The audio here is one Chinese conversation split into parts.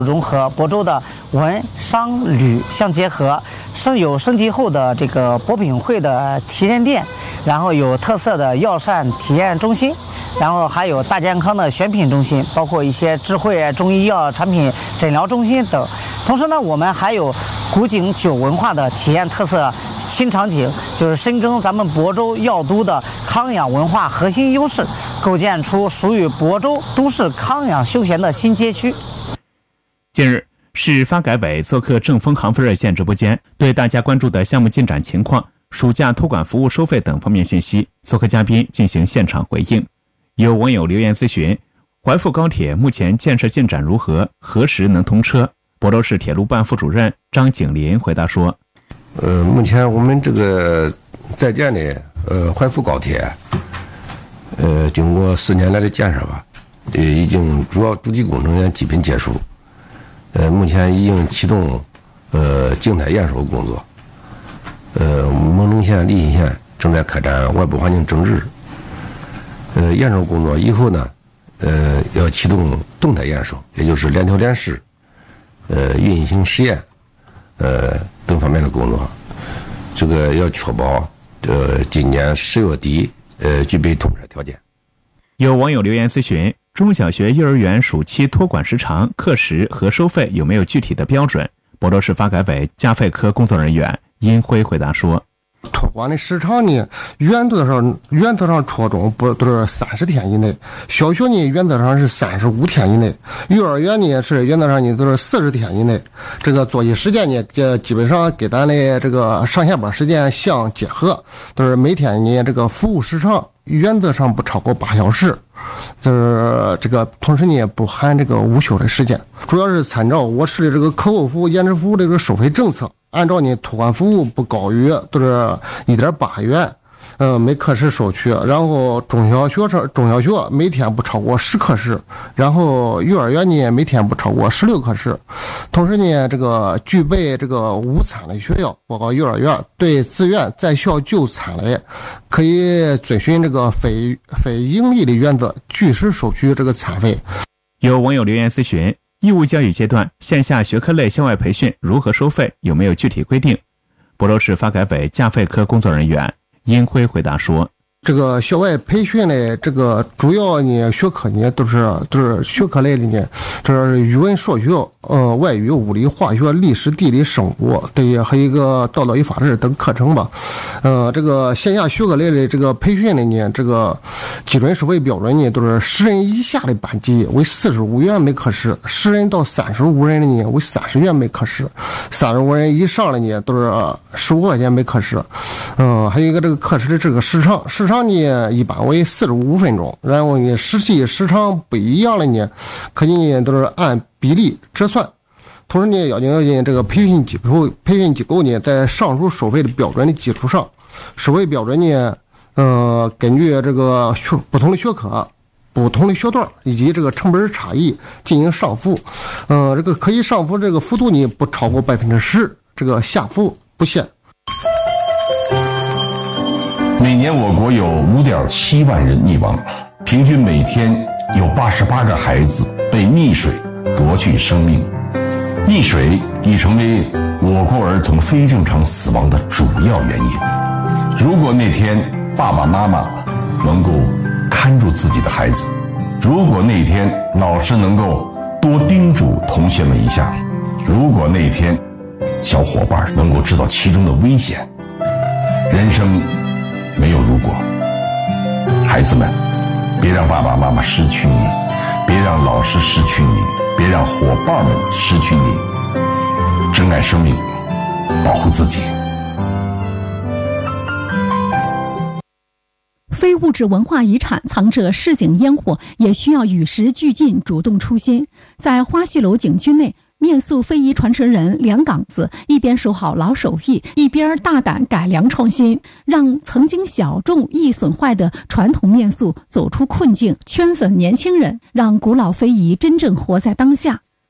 融合亳州的文商旅相结合，有升级后的这个博品会的体验店，然后有特色的药膳体验中心，然后还有大健康的选品中心，包括一些智慧中医药产品诊疗中心等。同时呢，我们还有古井酒文化的体验特色新场景，就是深耕咱们亳州药都的康养文化核心优势，构建出属于亳州都市康养休闲的新街区。 近日，市发改委做客正风航飞热线直播间，对大家关注的项目进展情况、暑假托管服务收费等方面信息，做客嘉宾进行现场回应。有网友留言咨询，怀阜高铁目前建设进展如何？何时能通车？亳州市铁路办副主任张景林回答说： 目前我们这个在建的怀阜高铁，经过4年来的建设吧，已经主要主基工程也基本结束。目前已经启动静态验收工作。蒙城县、利辛县正在开展外部环境整治。验收工作以后呢，要启动动态验收，也就是联调联试、运行实验，等方面的工作。这个要确保今年10月底具备通车条件。 有网友留言咨询，中小学、幼儿园暑期托管时长、课时和收费有没有具体的标准？亳州市发改委家费科工作人员殷辉回答说： 托管的时长呢，原则上初中不都是30天以内，小学呢原则上是35天以内，幼儿园呢是原则上呢都是40天以内。这个作息时间呢，基本上跟咱的这个上下班时间相结合，都是每天呢这个服务时长原则上不超过8小时。就是这个，同时呢不含这个午休的时间，主要是参照我市的这个客户服务、延迟服务的这个收费政策，按照呢托管服务不高于都是1.8元，每课时收取。然后中小学每天不超过10课时，然后幼儿园呢每天不超过16课时。同时呢，这个具备这个午餐的学校，包括幼儿园，对自愿在校就餐的，可以遵循这个非盈利的原则，据实收取这个餐费。 有网友留言咨询，义务教育阶段线下学科类校外培训如何收费，有没有具体规定？亳州市发改委家费科工作人员殷辉回答说： 这个校外培训的这个主要呢学科呢都是学科类的呢，这是语文、数学、外语、物理、化学、历史、地理、生物，对，还有一个道德与法治等课程吧。这个线下学科类的这个培训的呢，这个基准收费标准呢都是10人以下的班级为45元每课时，10人到35人的呢为30元每课时，35人以上的呢都是15块钱每课时。还有一个这个课时的这个时长呢一般为45分钟，然后呢实际时长不一样的呢，肯定都是按比例折算。同时呢，要求这个培训机构呢，在上述收费的标准的基础上，收费标准呢，根据这个不同的学科、不同的学段以及这个成本差异进行上浮。这个可以上浮这个幅度呢不超过10%，这个下浮不限。 每年我国有5.7万人溺亡，平均每天有88个孩子被溺水夺去生命。溺水已成为我国儿童非正常死亡的主要原因。如果那天爸爸妈妈能够看住自己的孩子，如果那天老师能够多叮嘱同学们一下，如果那天小伙伴能够知道其中的危险，人生没有如果。孩子们，别让爸爸妈妈失去你，别让老师失去你，别让伙伴们失去你。珍爱生命，保护自己。 非物质文化遗产藏着市井烟火，也需要与时俱进，主动出新。在花溪楼景区内，面塑非遗传承人梁岗子一边守好老手艺，一边大胆改良创新，让曾经小众易损坏的传统面塑走出困境，圈粉年轻人，让古老非遗真正活在当下。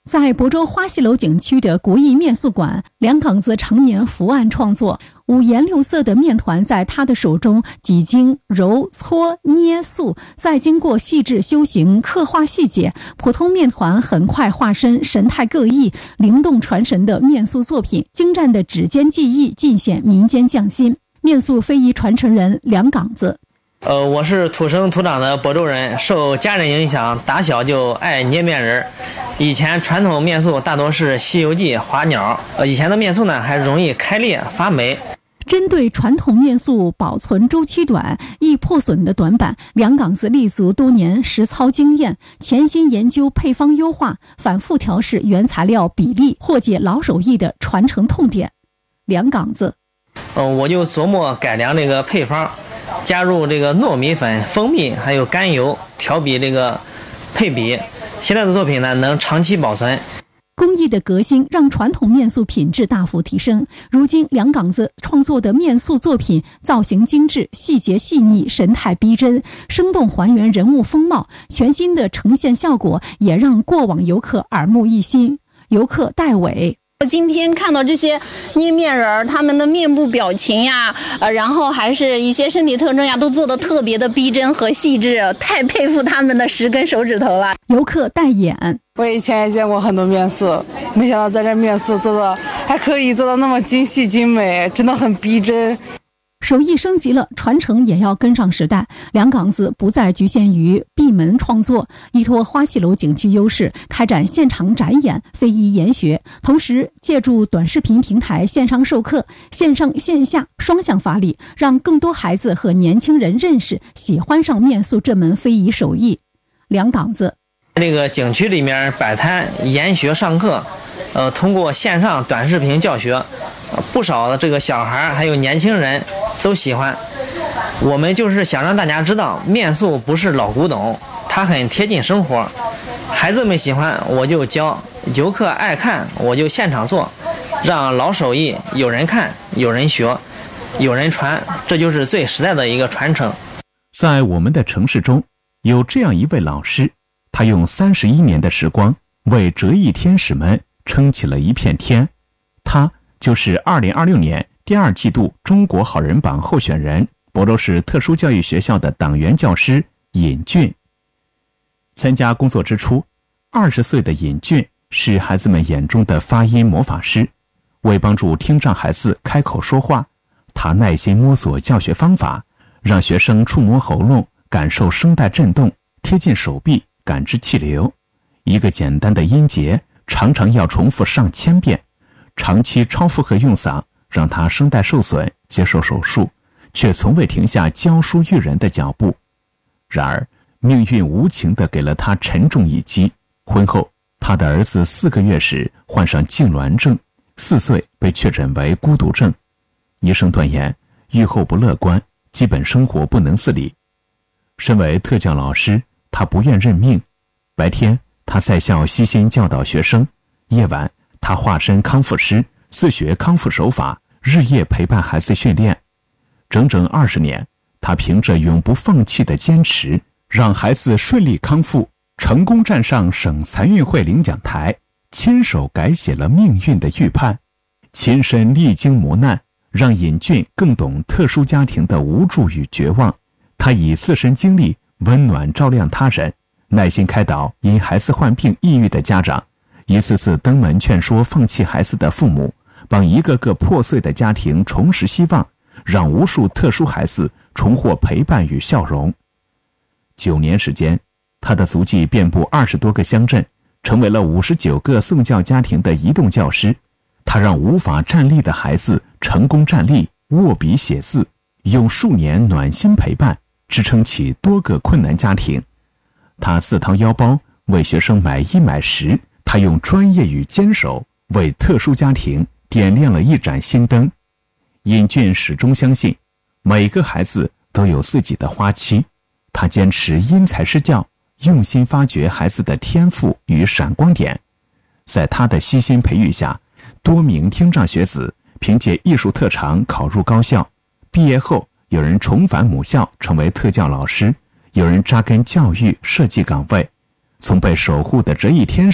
在亳州花溪楼景区的国艺面塑馆，梁岗子常年伏案创作，五颜六色的面团在他的手中几经揉搓捏塑，再经过细致修行刻画细节，普通面团很快化身神态各异、灵动传神的面塑作品，精湛的指尖技艺尽显民间匠心。面塑非遗传承人梁岗子。 我是土生土长的亳州人，受家人影响，打小就爱捏面人。以前传统面塑大多是《西游记》花鸟，以前的面塑呢还容易开裂发霉。 针对传统面塑保存周期短、易破损的短板，梁岗子立足多年实操经验，潜心研究配方优化，反复调试原材料比例，化解老手艺的传承痛点。梁岗子， 我就琢磨改良这个配方，加入这个糯米粉、蜂蜜还有甘油，调比这个配比。现在的作品呢能长期保存。 工艺的革新让传统面塑品质大幅提升。如今梁岗子创作的面塑作品造型精致、细节细腻、神态逼真，生动还原人物风貌，全新的呈现效果也让过往游客耳目一新。游客戴伟， 今天看到这些捏面人，他们的面部表情呀，然后还是一些身体特征呀，都做得特别的逼真和细致，太佩服他们的10根手指头了。 游客戴眼， 我以前也见过很多面塑，没想到在这面塑做的还可以做到那么精细精美，真的很逼真。 手艺升级了，传承也要跟上时代。梁岗子不再局限于闭门创作，依托花溪楼景区优势，开展现场展演、非遗研学，同时借助短视频平台线上授课，线上线下双向发力，让更多孩子和年轻人认识、喜欢上面塑这门非遗手艺。梁岗子， 这个景区里面摆摊研学上课，通过线上短视频教学，不少的这个小孩还有年轻人都喜欢。我们就是想让大家知道，面塑不是老古董，它很贴近生活。孩子们喜欢我就教，游客爱看我就现场做，让老手艺有人看、有人学、有人传，这就是最实在的一个传承。 在我们的城市中，有这样一位老师，他用31年的时光为折翼天使们撑起了一片天。他就是2026年第2季度中国好人榜候选人，亳州市特殊教育学校的党员教师尹俊。参加工作之初，20岁的尹俊是孩子们眼中的发音魔法师。为帮助听障孩子开口说话，他耐心摸索教学方法，让学生触摸喉咙，感受声带震动，贴近手臂，感知气流。一个简单的音节常常要重复上千遍，长期超负荷用嗓让他声带受损，接受手术，却从未停下教书育人的脚步。然而命运无情地给了他沉重一击。婚后，他的儿子4个月时患上痉挛症，4岁被确诊为孤独症。医生断言愈后不乐观，基本生活不能自理。身为特教老师，他不愿认命。白天他在校悉心教导学生，夜晚他化身康复师，自学康复手法，日夜陪伴孩子训练。整整20年，他凭着永不放弃的坚持，让孩子顺利康复，成功站上省残运会领奖台，亲手改写了命运的预判。亲身历经磨难，让尹俊更懂特殊家庭的无助与绝望。他以自身经历温暖照亮他人，耐心开导因孩子患病抑郁的家长，一次次登门劝说放弃孩子的父母，帮一个个破碎的家庭重拾希望，让无数特殊孩子重获陪伴与笑容。9年时间，他的足迹遍布20多个乡镇，成为了59个送教家庭的移动教师。他让无法站立的孩子成功站立，握笔写字，用数年暖心陪伴支撑起多个困难家庭。他自掏腰包为学生买衣买食，他用专业与坚守为特殊家庭点亮了一盏心灯。尹俊始终相信每个孩子都有自己的花期，他坚持因材施教，用心发掘孩子的天赋与闪光点。在他的悉心培育下，多名听障学子凭借艺术特长考入高校，毕业后有人重返母校成为特教老师，有人扎根教育设计岗位，从被守护的折翼天使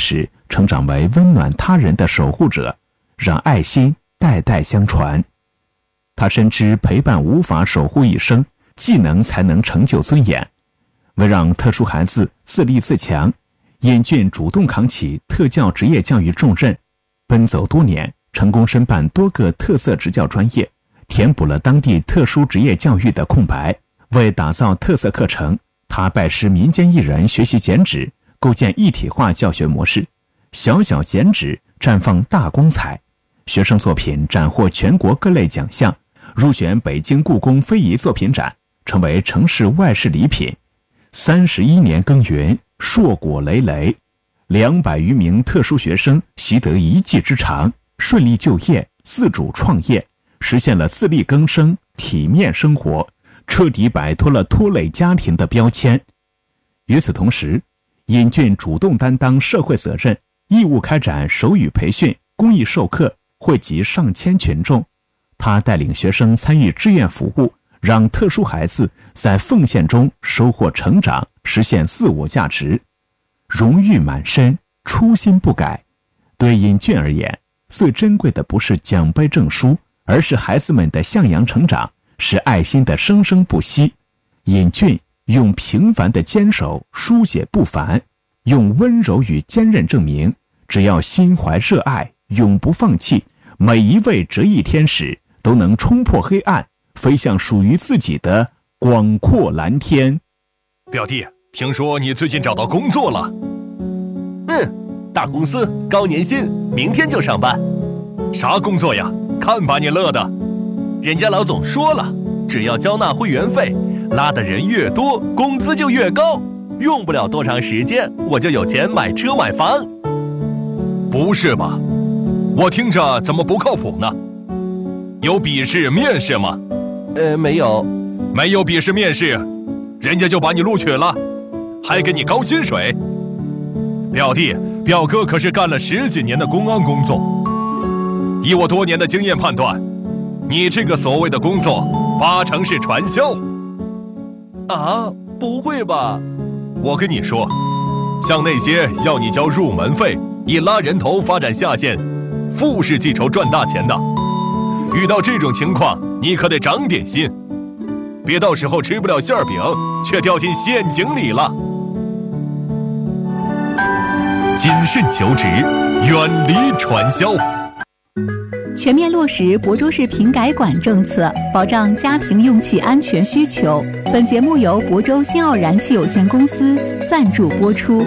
成长为温暖他人的守护者，让爱心代代相传。他深知陪伴无法守护一生，技能才能成就尊严。为让特殊孩子自立自强，尹俊主动扛起特教职业教育重任，奔走多年，成功申办多个特色职教专业，填补了当地特殊职业教育的空白。为打造特色课程，他拜师民间艺人学习剪纸，构建一体化教学模式，小小剪纸绽放大光彩。学生作品斩获全国各类奖项，入选北京故宫非遗作品展，成为城市外事礼品。31年耕耘，硕果累累，200余名特殊学生习得一技之长，顺利就业，自主创业，实现了自力更生、体面生活，彻底摆脱了拖累家庭的标签。与此同时，尹俊主动担当社会责任，义务开展手语培训、公益授课，惠及上千群众。他带领学生参与志愿服务，让特殊孩子在奉献中收获成长，实现自我价值。荣誉满身，初心不改。对尹俊而言，最珍贵的不是奖杯证书，而是孩子们的向阳成长，是爱心的生生不息。尹俊用平凡的坚守书写不凡，用温柔与坚韧证明，只要心怀热爱，永不放弃，每一位折翼天使都能冲破黑暗，飞向属于自己的广阔蓝天。 表弟，听说你最近找到工作了？ 大公司高年薪，明天就上班。 啥工作呀？看把你乐的。 人家老总说了，只要交纳会员费，拉的人越多，工资就越高。用不了多长时间，我就有钱买车买房。 不是吧？我听着怎么不靠谱呢？有笔试面试吗？ 没有。 没有笔试面试，人家就把你录取了，还给你高薪水。表弟，表哥可是干了10几年的公安工作，以我多年的经验判断，你这个所谓的工作8成是传销。 啊，不会吧？ 我跟你说，像那些要你交入门费，以拉人头发展下线，富士记仇赚大钱的，遇到这种情况，你可得长点心，别到时候吃不了馅饼，却掉进陷阱里了。谨慎求职，远离传销。 全面落实亳州市品改管政策，保障家庭用气安全需求。本节目由亳州新奥燃气有限公司赞助播出。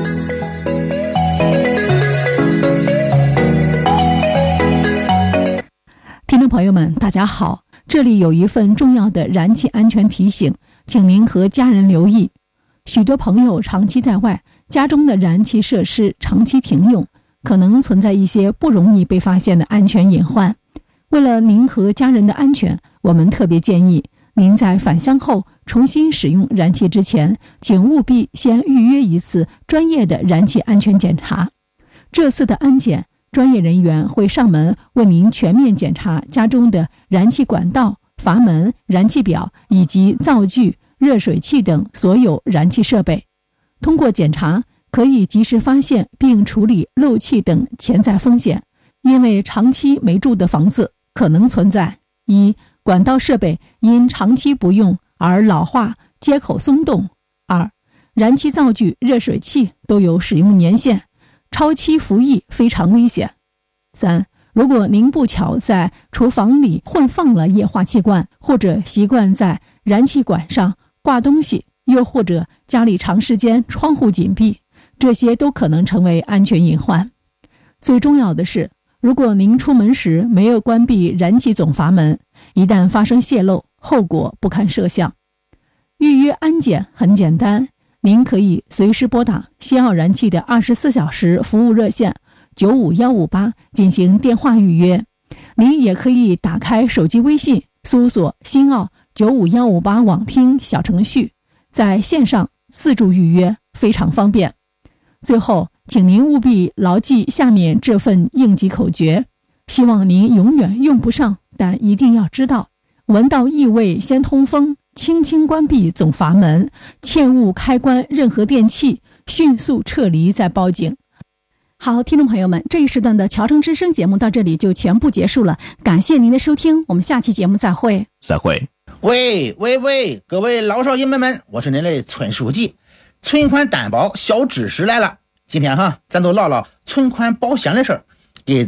听众朋友们，大家好，这里有一份重要的燃气安全提醒，请您和家人留意。许多朋友长期在外，家中的燃气设施长期停用，可能存在一些不容易被发现的安全隐患。为了您和家人的安全，我们特别建议您在返乡后重新使用燃气之前，请务必先预约一次专业的燃气安全检查。这次的安检，专业人员会上门为您全面检查家中的燃气管道、阀门、燃气表以及灶具、热水器等所有燃气设备。通过检查，可以及时发现并处理漏气等潜在风险，因为长期没住的房子可能存在：一、管道设备因长期不用而老化、接口松动；二、燃气灶具、热水器都有使用年限，超期服役非常危险；三、如果您不巧在厨房里混放了液化气罐，或者习惯在燃气管上挂东西，又或者家里长时间窗户紧闭，这些都可能成为安全隐患。最重要的是，如果您出门时没有关闭燃气总阀门，一旦发生泄漏，后果不堪设想。预约安检很简单，您可以随时拨打新奥燃气的24小时服务热线95158进行电话预约。您也可以打开手机微信，搜索新奥95158网听小程序，在线上自助预约，非常方便。最后，请您务必牢记下面这份应急口诀，希望您永远用不上，但一定要知道：闻到异味先通风，轻轻关闭总阀门，切勿开关任何电器，迅速撤离再报警。 好，听众朋友们，这一时段的侨城之声节目到这里就全部结束了，感谢您的收听，我们下期节目再会。 再会。 喂，各位老少爷们，我是您的村书记，存款担保小知识来了。今天咱都唠唠存款保险的事儿。